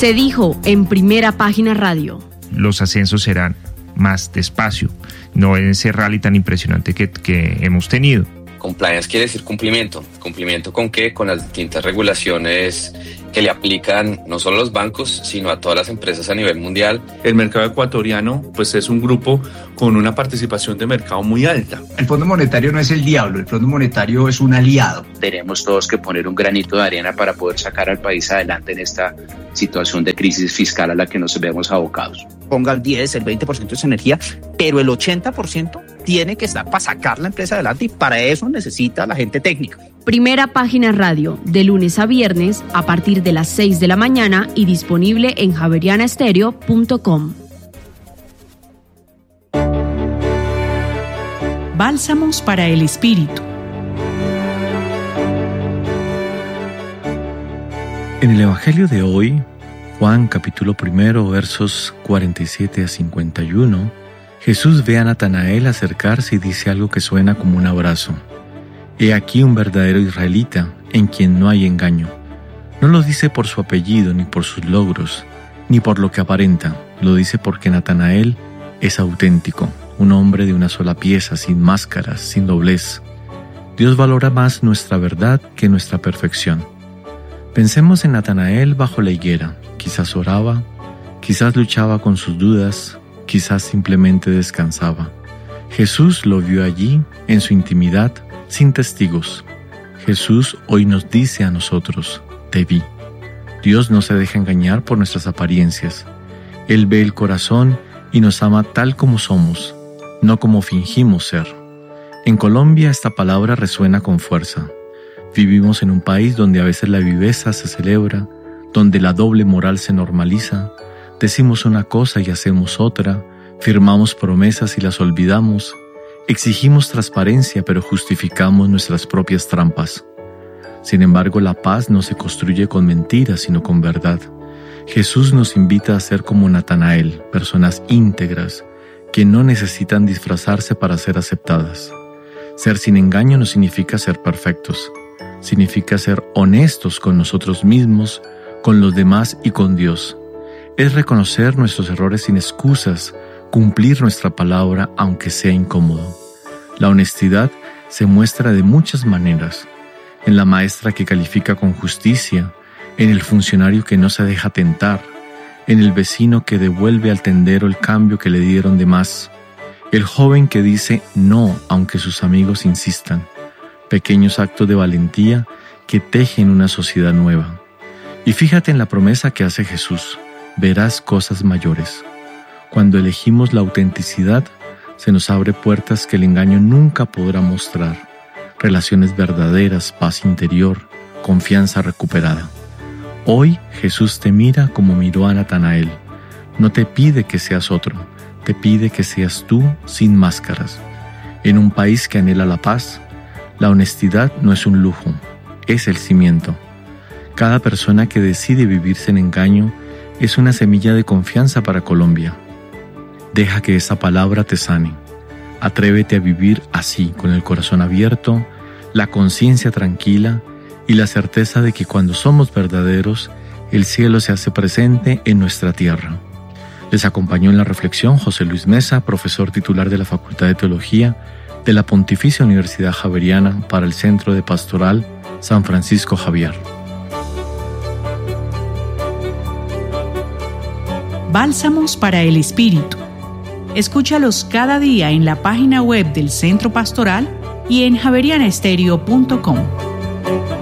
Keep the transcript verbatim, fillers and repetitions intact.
Se dijo en Primera Página Radio. Los ascensos serán más despacio, no en ese rally tan impresionante que, que hemos tenido. Compliance quiere decir cumplimiento. ¿Cumplimiento con qué? Con las distintas regulaciones que le aplican no solo a los bancos, sino a todas las empresas a nivel mundial. El mercado ecuatoriano pues es un grupo con una participación de mercado muy alta. El Fondo Monetario no es el diablo, el Fondo Monetario es un aliado. Tenemos todos que poner un granito de arena para poder sacar al país adelante en esta situación de crisis fiscal a la que nos vemos abocados. Ponga el diez, el veinte por ciento de esa energía, pero el ochenta por ciento tiene que estar para sacar la empresa adelante y para eso necesita la gente técnica. Primera Página Radio, de lunes a viernes a partir de las seis de la mañana y disponible en javeriana estéreo punto com. Bálsamos para el espíritu. En el Evangelio de hoy, Juan capítulo primero, versos cuarenta y siete a cincuenta y uno, Jesús ve a Natanael acercarse y dice algo que suena como un abrazo. He aquí un verdadero israelita, en quien no hay engaño. No lo dice por su apellido, ni por sus logros, ni por lo que aparenta. Lo dice porque Natanael es auténtico, un hombre de una sola pieza, sin máscaras, sin doblez. Dios valora más nuestra verdad que nuestra perfección. Pensemos en Natanael bajo la higuera. Quizás oraba, quizás luchaba con sus dudas, quizás simplemente descansaba. Jesús lo vio allí, en su intimidad, sin testigos. Jesús hoy nos dice a nosotros, te vi. Dios no se deja engañar por nuestras apariencias. Él ve el corazón y nos ama tal como somos, no como fingimos ser. En Colombia esta palabra resuena con fuerza. Vivimos en un país donde a veces la viveza se celebra, donde la doble moral se normaliza. Decimos una cosa y hacemos otra, firmamos promesas y las olvidamos, exigimos transparencia pero justificamos nuestras propias trampas. Sin embargo, la paz no se construye con mentiras sino con verdad. Jesús nos invita a ser como Natanael, personas íntegras, que no necesitan disfrazarse para ser aceptadas. Ser sin engaño no significa ser perfectos, significa ser honestos con nosotros mismos, con los demás y con Dios. Es reconocer nuestros errores sin excusas, cumplir nuestra palabra aunque sea incómodo. La honestidad se muestra de muchas maneras. En la maestra que califica con justicia, en el funcionario que no se deja tentar, en el vecino que devuelve al tendero el cambio que le dieron de más, el joven que dice no aunque sus amigos insistan. Pequeños actos de valentía que tejen una sociedad nueva. Y fíjate en la promesa que hace Jesús. Verás cosas mayores. Cuando elegimos la autenticidad, se nos abre puertas que el engaño nunca podrá mostrar. Relaciones verdaderas, paz interior, confianza recuperada. Hoy Jesús te mira como miró a Natanael. No te pide que seas otro, te pide que seas tú sin máscaras. En un país que anhela la paz, la honestidad no es un lujo, es el cimiento. Cada persona que decide vivir sin engaño es una semilla de confianza para Colombia. Deja que esa palabra te sane. Atrévete a vivir así, con el corazón abierto, la conciencia tranquila y la certeza de que cuando somos verdaderos, el cielo se hace presente en nuestra tierra. Les acompañó en la reflexión José Luis Mesa, profesor titular de la Facultad de Teología de la Pontificia Universidad Javeriana para el Centro de Pastoral San Francisco Javier. Bálsamos para el espíritu. Escúchalos cada día en la página web del Centro Pastoral y en javeriana estéreo punto com.